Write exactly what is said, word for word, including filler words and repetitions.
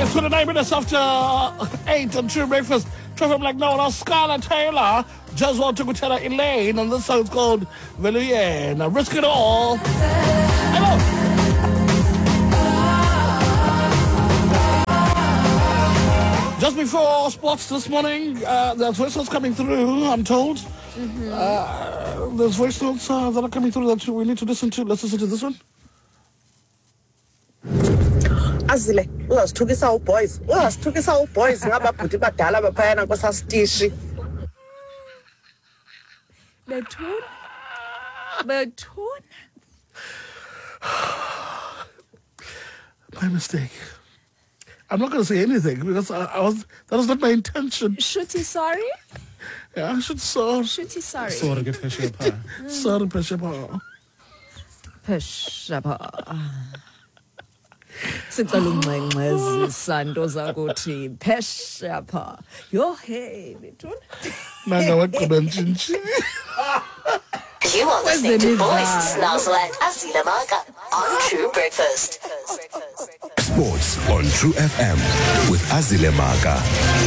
twenty-nine minutes after eight on True Breakfast. Traffic like no one else. Scarlett Taylor. Just want to go tell Elaine. And this song is called Veluye. Now risk it all. Hello. Just before sports this morning, uh, there's voice notes coming through, I'm told. Mm-hmm. Uh, there's voice notes uh, that are coming through that we need to listen to. Let's listen to this one. Azile uyasithukisa uboys uyasithukisa uboys ngababhuti badala baphayana kwasasitishi Bethuna Bethuna My mistake. I'm not going to say anything because I, I was that was not my intention. Shuti sorry Yeah, I should sorry. Shuti sorry Sorry ke pheshe pha. Sorry, Peshapa. Pheshapha Sicela ungxengxezi santo zakuthi pheshapha yo hey Bethuna Nanga waqoba ntshintshi. You are listening to the Voice vibe? Nazel and Azila Maka on True Breakfast. Sports on True F M with Azile Maka.